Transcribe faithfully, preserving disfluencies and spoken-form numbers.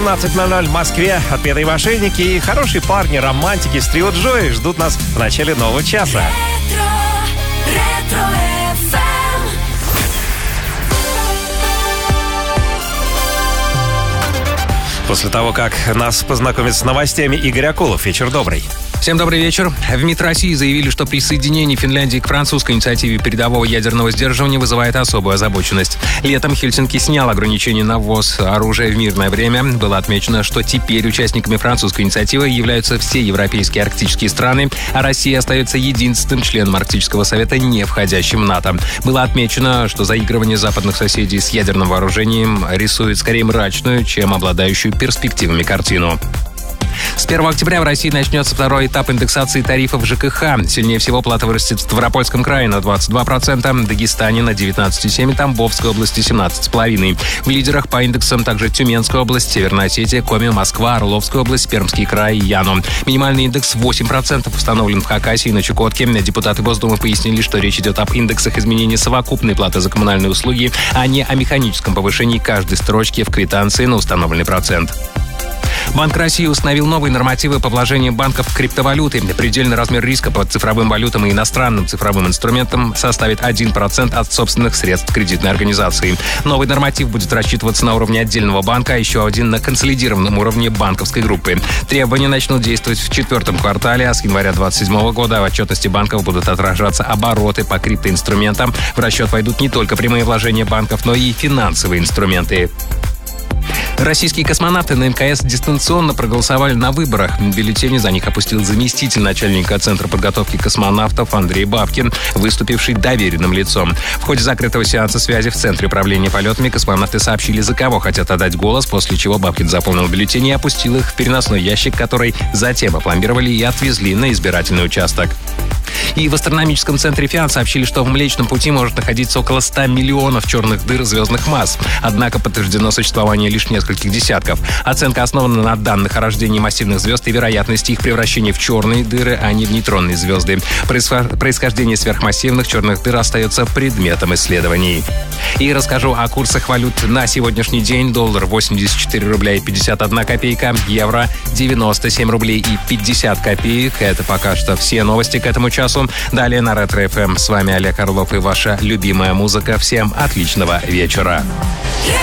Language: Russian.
семнадцать ноль ноль в Москве. Отпетые мошенники и хорошие парни, романтики с трио Джои ждут нас в начале нового часа. После того, как нас познакомит с новостями Игорь Акулов. Вечер добрый. Всем добрый вечер. В МИД России заявили, что присоединение Финляндии к французской инициативе передового ядерного сдерживания вызывает особую озабоченность. Летом Хельсинки снял ограничения на ввоз оружия в мирное время. Было отмечено, что теперь участниками французской инициативы являются все европейские арктические страны, а Россия остается единственным членом Арктического совета, не входящим в НАТО. Было отмечено, что заигрывание западных соседей с ядерным вооружением рисует скорее мрачную, чем обладающую перспективами картину. С первого октября в России начнется второй этап индексации тарифов ЖКХ. Сильнее всего плата вырастет в Ставропольском крае на двадцать два процента, в Дагестане на девятнадцать целых семь десятых, Тамбовской области семнадцать целых пять десятых. В лидерах по индексам также Тюменская область, Северная Осетия, Коми, Москва, Орловская область, Пермский край и Яну. Минимальный индекс восемь процентов установлен в Хакасии и на Чукотке. Депутаты Госдумы пояснили, что речь идет об индексах изменения совокупной платы за коммунальные услуги, а не о механическом повышении каждой строчки в квитанции на установленный процент. Банк России установил новые нормативы по вложениям банков в криптовалюты. Предельный размер риска по цифровым валютам и иностранным цифровым инструментам составит один процент от собственных средств кредитной организации. Новый норматив будет рассчитываться на уровне отдельного банка, а еще один на консолидированном уровне банковской группы. Требования начнут действовать в четвертом квартале, а с января двадцать седьмого года в отчетности банков будут отражаться обороты по криптоинструментам. В расчет войдут не только прямые вложения банков, но и финансовые инструменты. Российские космонавты на эм ка эс дистанционно проголосовали на выборах. Бюллетени за них опустил заместитель начальника Центра подготовки космонавтов Андрей Бабкин, выступивший доверенным лицом. В ходе закрытого сеанса связи в Центре управления полетами космонавты сообщили, за кого хотят отдать голос, после чего Бабкин заполнил бюллетени и опустил их в переносной ящик, который затем опломбировали и отвезли на избирательный участок. И в астрономическом центре ФИАН сообщили, что в Млечном Пути может находиться около ста миллионов черных дыр звездных масс. Однако подтверждено существование лишь нескольких десятков. Оценка основана на данных о рождении массивных звезд и вероятности их превращения в черные дыры, а не в нейтронные звезды. Происхождение сверхмассивных черных дыр остается предметом исследований. И расскажу о курсах валют на сегодняшний день. Доллар восемьдесят четыре рубля и пятьдесят одна копейка, евро девяносто семь рублей и пятьдесят копеек. Это пока что все новости к этому часу. Далее на Ретро эф эм. С вами Олег Орлов и ваша любимая музыка. Всем отличного вечера.